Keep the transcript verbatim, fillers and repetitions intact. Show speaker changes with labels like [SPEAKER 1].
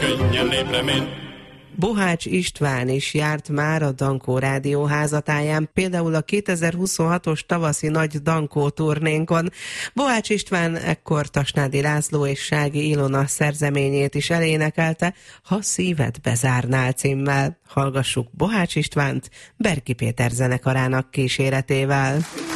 [SPEAKER 1] könnyen lépremén.
[SPEAKER 2] Bohács István is járt már a Dankó Rádió házatáján, például a kétezer-huszonhatos tavaszi nagy Dankó turnénkon. Bohács István ekkor Tasnádi László és Sági Ilona szerzeményét is elénekelte, Ha szíved bezárnál címmel. Hallgassuk Bohács Istvánt Berki Péter zenekarának kíséretével.